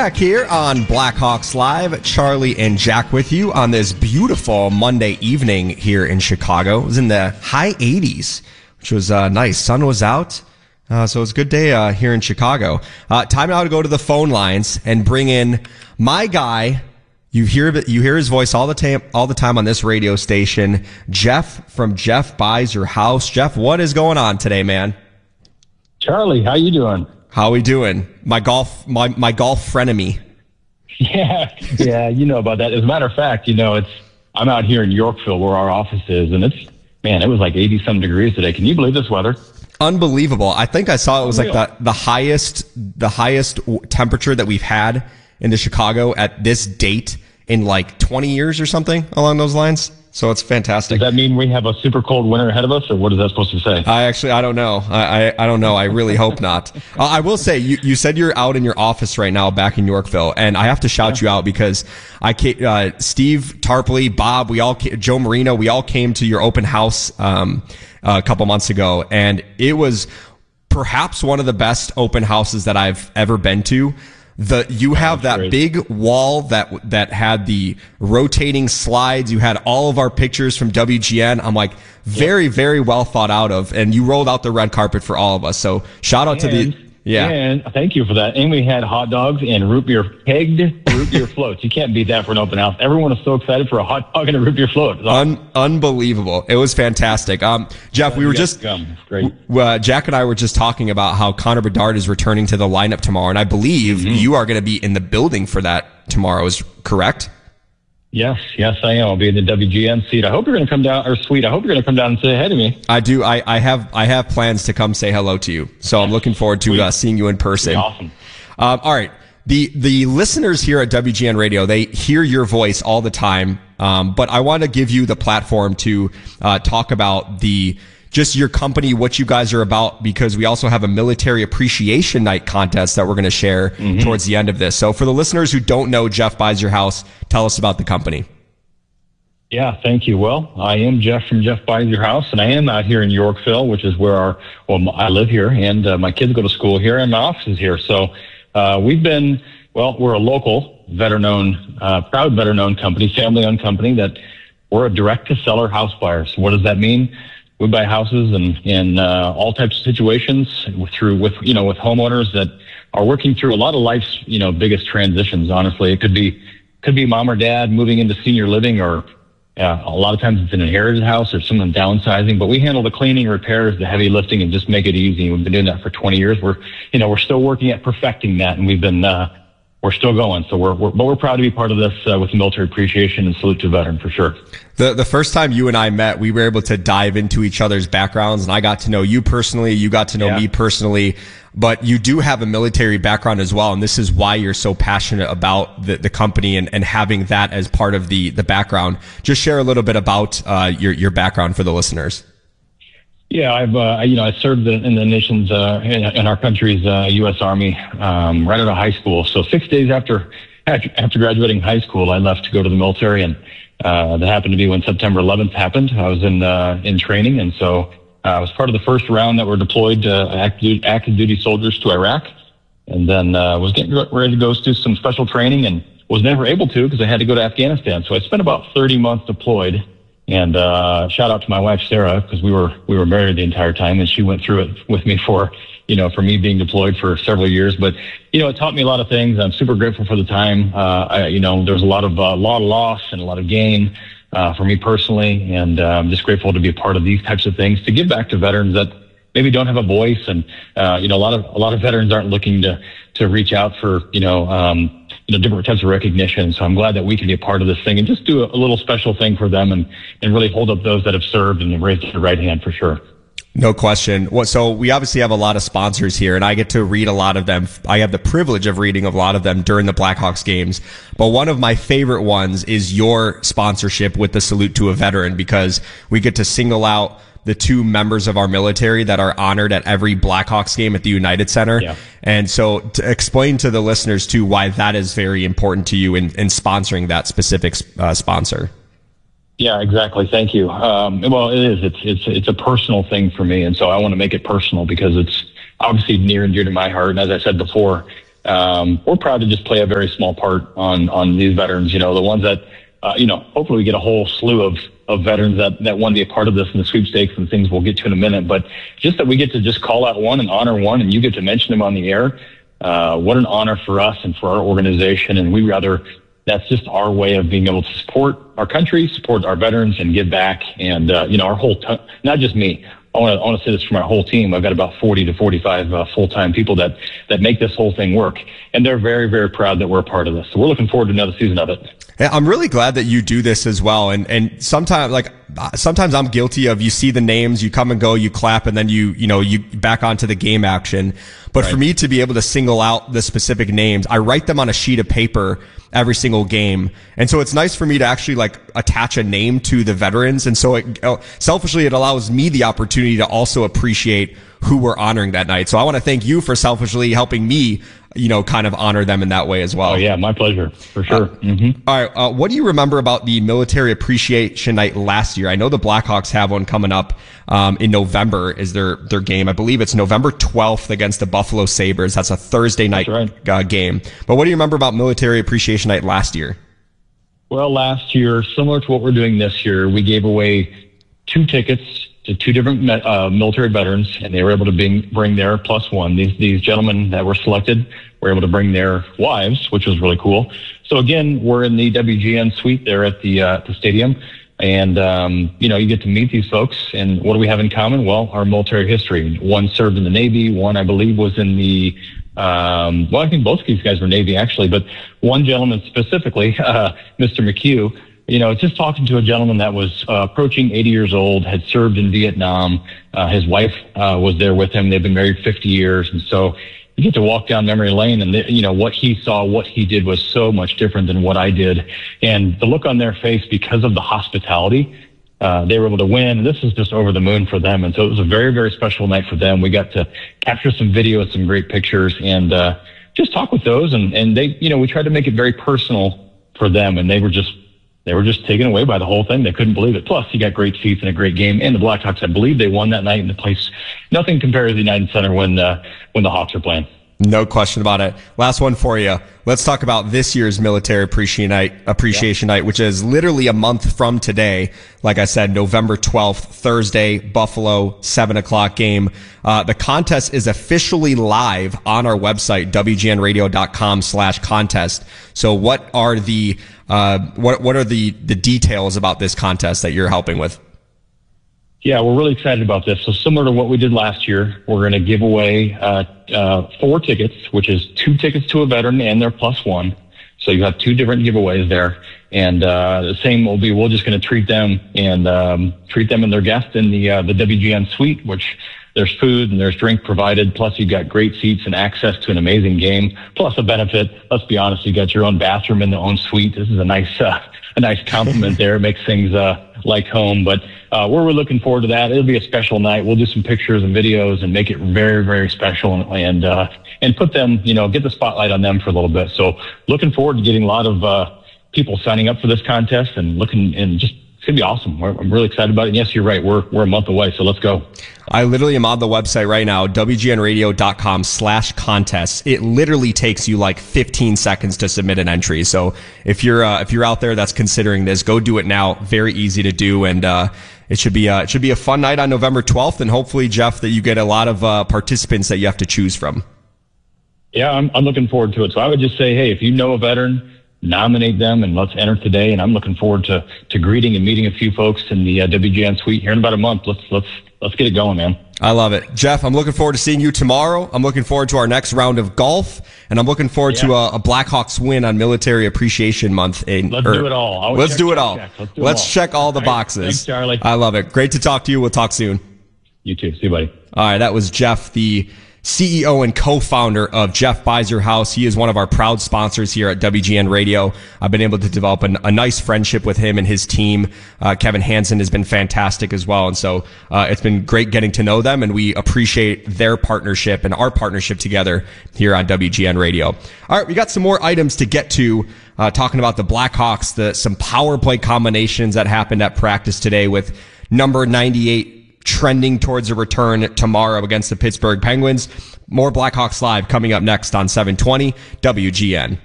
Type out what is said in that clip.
back here on Blackhawks Live. Charlie and Jack with you on this beautiful Monday evening here in Chicago. It was in the high 80s, which was nice. Sun was out, so it was a good day here in Chicago. Time now to go to the phone lines and bring in my guy. You hear his voice all the time on this radio station, Jeff from Jeff Buys Your House. Jeff, what is going on today, man? Charlie, how you doing? How we doing? My golf frenemy. Yeah, you know about that. As a matter of fact, I'm out here in Yorkville where our office is, and it was like 80-some degrees today. Can you believe this weather? Unbelievable. I think I saw it was like the highest temperature that we've had in the Chicago at this date in like 20 years or something along those lines. So it's fantastic. Does that mean we have a super cold winter ahead of us, or what is that supposed to say? I don't know. I don't know. I really hope not. I will say, you said you're out in your office right now back in Yorkville, and I have to shout you out because Steve Tarpley, Bob, Joe Marino, we all came to your open house a couple months ago, and it was perhaps one of the best open houses that I've ever been to. You have that big wall that had the rotating slides. You had all of our pictures from WGN. I'm like, very, very well thought out of, and you rolled out the red carpet for all of us. So shout out to And thank you for that. And we had hot dogs and pegged root beer floats. You can't beat that for an open house. Everyone is so excited for a hot dog and a root beer float. Unbelievable. It was fantastic. Jeff, we were just, Jack and I were just talking about how Connor Bedard is returning to the lineup tomorrow. And I believe you are going to be in the building for that tomorrow. Is correct? Yes, I am. I'll be in the WGN seat. I hope you're going to come down, or suite. I hope you're going to come down and say hi to me. I do. I have plans to come say hello to you. So I'm looking forward to seeing you in person. Awesome. All right. The listeners here at WGN Radio, they hear your voice all the time. But I want to give you the platform to talk about just your company, what you guys are about, because we also have a military appreciation night contest that we're going to share towards the end of this. So for the listeners who don't know Jeff Buys Your House, tell us about the company. Yeah, thank you. Well, I am Jeff from Jeff Buys Your House, and I am out here in Yorkville, which is where I live here, and my kids go to school here, and my office is here. So we're a local veteran-owned, proud veteran-owned company, family-owned company that we're a direct-to-seller house buyer. So what does that mean? We buy houses in all types of situations with homeowners that are working through a lot of life's biggest transitions. Honestly, it could be mom or dad moving into senior living, or a lot of times it's an inherited house or someone downsizing. But we handle the cleaning, repairs, the heavy lifting, and just make it easy. We've been doing that for 20 years. We're still working at perfecting that, and we're still going. So we're proud to be part of this with military appreciation and salute to a veteran for sure. The first time you and I met, we were able to dive into each other's backgrounds, and I got to know you personally. You got to know me personally, but you do have a military background as well. And this is why you're so passionate about the company and having that as part of the background. Just share a little bit about your background for the listeners. Yeah, I served in the nation's, in our country's U.S. Army right out of high school. So 6 days after graduating high school, I left to go to the military, and that happened to be when September 11th happened. I was in training, and so I was part of the first round that were deployed active duty soldiers to Iraq, and then was getting ready to go do some special training, and was never able to because I had to go to Afghanistan. So I spent about 30 months deployed. And shout out to my wife Sarah, because we were married the entire time, and she went through it with me for me being deployed for several years. But it taught me a lot of things. I'm super grateful for the time. There's a lot of loss and a lot of gain for me personally, and I'm just grateful to be a part of these types of things, to give back to veterans that maybe don't have a voice, and a lot of veterans aren't looking to reach out for different types of recognition. So I'm glad that we can be a part of this thing and just do a little special thing for them, and really hold up those that have served and raised their right hand for sure. No question. So we obviously have a lot of sponsors here, and I get to read a lot of them. I have the privilege of reading a lot of them during the Blackhawks games. But one of my favorite ones is your sponsorship with the Salute to a Veteran, because we get to single out the two members of our military that are honored at every Blackhawks game at the United Center. Yeah. And so to explain to the listeners too why that is very important to you in sponsoring that specific sponsor. Yeah, exactly. Thank you. Well, it is. It's a personal thing for me, and so I want to make it personal because it's obviously near and dear to my heart. And as I said before, we're proud to just play a very small part on these veterans. You know, the ones that, hopefully we get a whole slew of veterans that want to be a part of this in the sweepstakes and things we'll get to in a minute. But just that we get to just call out one and honor one, and you get to mention them on the air. What an honor for us and for our organization. And that's just our way of being able to support our country, support our veterans, and give back. And, our whole, not just me. I want to say this for my whole team. I've got about 40 to 45 full-time people that make this whole thing work. And they're very, very proud that we're a part of this. So we're looking forward to another season of it. Yeah, I'm really glad that you do this as well. And sometimes I'm guilty of, you see the names, you come and go, you clap, and then you back onto the game action. But right. For me to be able to single out the specific names, I write them on a sheet of paper every single game. And so it's nice for me to actually attach a name to the veterans. And so selfishly, it allows me the opportunity to also appreciate who we're honoring that night. So I want to thank you for selfishly helping me, kind of honor them in that way as well. Oh yeah, my pleasure, for sure. All right. What do you remember about the Military Appreciation Night last year? I know the Blackhawks have one coming up in November is their game. I believe it's November 12th against the Buffalo Sabres. That's a Thursday night game. But what do you remember about Military Appreciation Night last year? Well, last year, similar to what we're doing this year, we gave away 2 tickets to 2 different military veterans, and they were able to bring their plus one. These gentlemen that were selected were able to bring their wives, which was really cool. So again, we're in the WGN suite there at the stadium, and you get to meet these folks. And what do we have in common? Well, our military history. One served in the Navy. One, I believe, was in the I think both of these guys were Navy actually, but one gentleman specifically, Mr. McHugh. Just talking to a gentleman that was approaching 80 years old, had served in Vietnam. His wife was there with him. They've been married 50 years. And so you get to walk down memory lane, and what he saw, what he did was so much different than what I did. And the look on their face, because of the hospitality, they were able to win. And this is just over the moon for them. And so it was a very, very special night for them. We got to capture some video, some great pictures, and just talk with those. And they, we tried to make it very personal for them. And they were just taken away by the whole thing. They couldn't believe it. Plus, you got great seats and a great game. And the Blackhawks, I believe they won that night in the place. Nothing compares to the United Center when the Hawks are playing. No question about it. Last one for you. Let's talk about this year's Military Appreciation Night, which is literally a month from today. Like I said, November 12th, Thursday, Buffalo, 7:00 game. The contest is officially live on our website, WGNradio.com/contest. So what are the details about this contest that you're helping with? Yeah, we're really excited about this. So similar to what we did last year, we're going to give away 4 tickets, which is 2 tickets to a veteran and their plus one. So you have 2 different giveaways there. And the same will be, we're just going to treat them and their guests in the WGN suite, which there's food and there's drink provided. Plus you got great seats and access to an amazing game. Plus a benefit, let's be honest, you got your own bathroom in the own suite. This is a nice compliment there. It makes things like home. But we're looking forward to that. It'll be a special night. We'll do some pictures and videos and make it very, very special and put them, get the spotlight on them for a little bit. So looking forward to getting a lot of people signing up for this contest and just it's going to be awesome. I'm really excited about it. And yes, you're right. We're a month away, so let's go. I literally am on the website right now, WGNradio.com/contest. It literally takes you like 15 seconds to submit an entry. So if you're out there that's considering this, go do it now. Very easy to do. And, it should be a fun night on November 12th. And hopefully, Jeff, that you get a lot of, participants that you have to choose from. Yeah, I'm looking forward to it. So I would just say, hey, if you know a veteran, nominate them and let's enter today. And I'm looking forward to greeting and meeting a few folks in the WGN suite here in about a month. Let's get it going, man. I love it. Jeff, I'm looking forward to seeing you tomorrow. I'm looking forward to our next round of golf, and I'm looking forward to a Blackhawks win on Military Appreciation Month. Let's do it all. Let's do it all. Let's check all the boxes. Thanks, Charlie. I love it. Great to talk to you. We'll talk soon. You too. See you, buddy. All right. That was Jeff, the CEO and co-founder of Jeff Buys Your House. He is one of our proud sponsors here at WGN Radio. I've been able to develop a nice friendship with him and his team. Kevin Hansen has been fantastic as well. And so it's been great getting to know them, and we appreciate their partnership and our partnership together here on WGN Radio. All right, we got some more items to get to, talking about the Blackhawks, some power play combinations that happened at practice today with number 98 trending towards a return tomorrow against the Pittsburgh Penguins. More Blackhawks Live coming up next on 720 WGN.